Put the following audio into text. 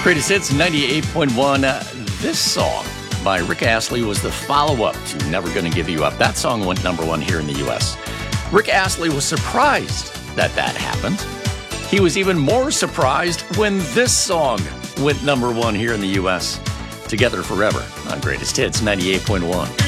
Greatest Hits 98.1. This song by Rick Astley was the follow-up to Never Gonna Give You Up. That song went number one here in the U.S. Rick Astley was surprised that happened. He was even more surprised when this song went number one here in the U.S. Together Forever on Greatest Hits 98.1.